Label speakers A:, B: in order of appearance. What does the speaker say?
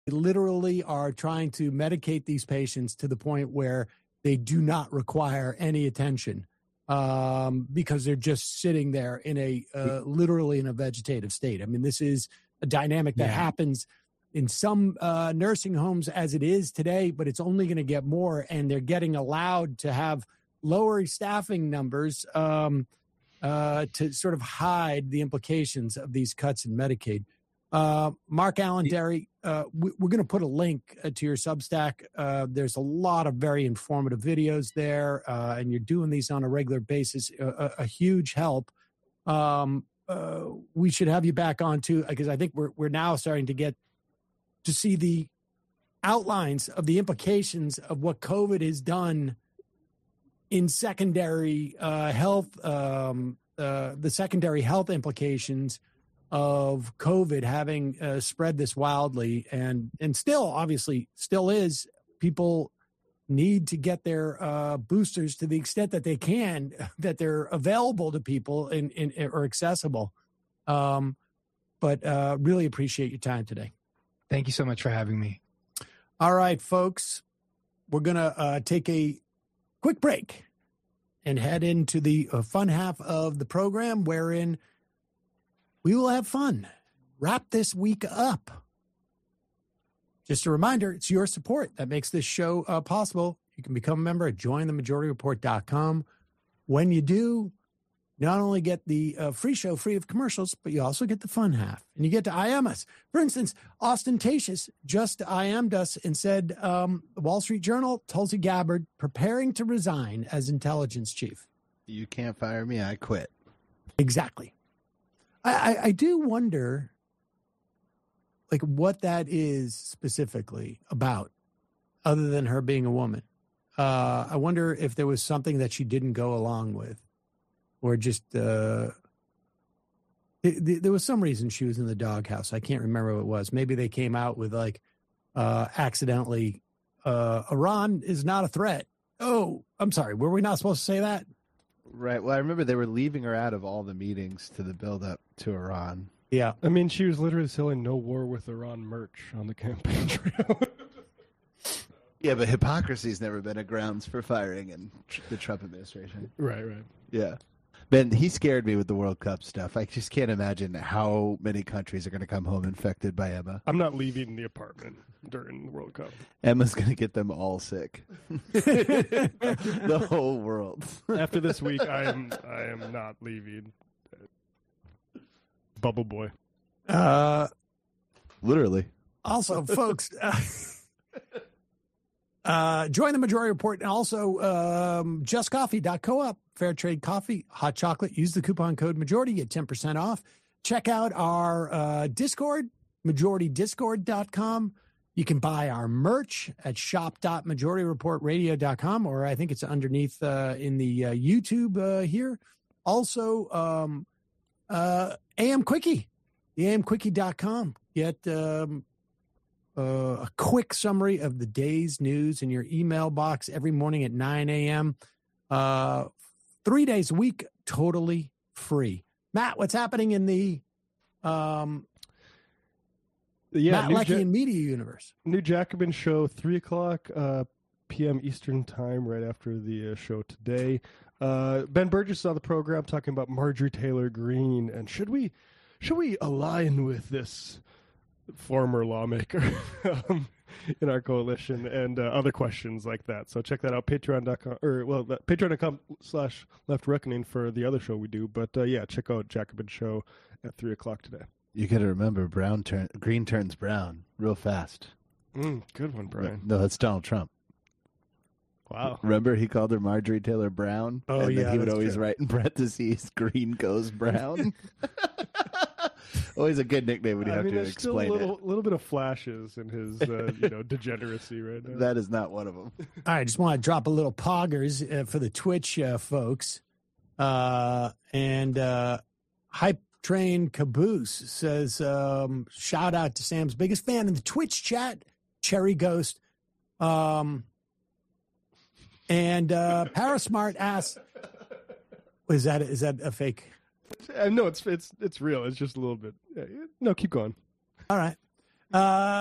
A: literally are trying to medicate these patients to the point where they do not require any attention because they're just sitting there in a literally in a vegetative state. I mean, this is a dynamic that happens in some nursing homes as it is today, but it's only going to get more, and they're getting allowed to have lower staffing numbers to sort of hide the implications of these cuts in Medicaid. Mark Allen Derry, we're going to put a link to your Substack. There's a lot of very informative videos there, and you're doing these on a regular basis. A huge help. We should have you back on too, because I think we're now starting to get to see the outlines of the implications of what COVID has done in secondary health, the secondary health implications of COVID having spread this wildly, and still, obviously, still is. People need to get their boosters to the extent that they can, that they're available to people or accessible. But really appreciate your time today.
B: Thank you so much for having me.
A: All right, folks, we're going to take a quick break and head into the fun half of the program, wherein we will have fun. Wrap this week up. Just a reminder, it's your support that makes this show possible. You can become a member at jointhemajorityreport.com. When you do, you not only get the free show free of commercials, but you also get the fun half. And you get to IM us. For instance, Ostentatious just IM'd us and said, the Wall Street Journal, Tulsi Gabbard, preparing to resign as intelligence chief.
C: You can't fire me, I quit.
A: Exactly. I do wonder, like, what that is specifically about, other than her being a woman. I wonder if there was something that she didn't go along with, or just there was some reason she was in the doghouse. I can't remember what it was. Maybe they came out with like accidentally, Iran is not a threat. Oh, I'm sorry. Were we not supposed to say that?
C: Right. Well, I remember they were leaving her out of all the meetings to the build-up to Iran.
A: Yeah.
D: I mean, she was literally selling no war with Iran merch on the campaign trail.
C: Yeah, but hypocrisy's never been a grounds for firing in the Trump administration.
D: Right.
C: Yeah. Ben, he scared me with the World Cup stuff. I just can't imagine how many countries are going to come home infected by Emma.
D: I'm not leaving the apartment during the World Cup.
C: Emma's going to get them all sick. The whole world.
D: After this week, I am not leaving. Bubble boy.
C: Literally.
A: Also, folks, join the Majority Report, and also justcoffee.coop, fair trade coffee, hot chocolate. Use the coupon code majority, get 10% off. Check out our Discord, majoritydiscord.com. You can buy our merch at shop.majorityreportradio.com, or I think it's underneath in the YouTube here. Also, AM Quickie, the amquickie.com. Get a quick summary of the day's news in your email box every morning at 9 a.m. 3 days a week, totally free. Matt, what's happening in the Matt Leckie and Media Universe?
D: New Jacobin show, 3 o'clock p.m. Eastern time, right after the show today. Ben Burgess saw the program talking about Marjorie Taylor Greene, and should we align with this former lawmaker in our coalition, and other questions like that. So check that out, patreon.com, patreon.com/Left Reckoning for the other show we do. But yeah, check out Jacobin show at 3 o'clock today.
C: You got to remember, green turns brown real fast.
D: Good one, Brian.
C: No, that's Donald Trump.
D: Wow.
C: Remember, he called her Marjorie Taylor Brown?
A: Oh,
C: and
A: yeah.
C: Then he would always
A: true.
C: write in parentheses, green goes brown. Always a good nickname when you have to explain
D: still a little bit of flashes in his degeneracy right now.
C: That is not one of them.
A: All right, I just want to drop a little poggers for the Twitch folks. And Hype Train Caboose says, shout out to Sam's biggest fan in the Twitch chat, Cherry Ghost. And Parasmart asks, is that a fake?
D: No, it's real. It's just a little bit. No, keep going.
A: All right.